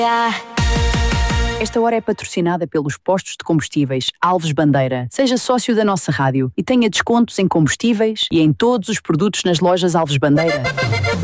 Esta hora é patrocinada pelos postos de combustíveis Alves Bandeira. Seja sócio da nossa rádio e tenha descontos em combustíveis e em todos os produtos nas lojas Alves Bandeira.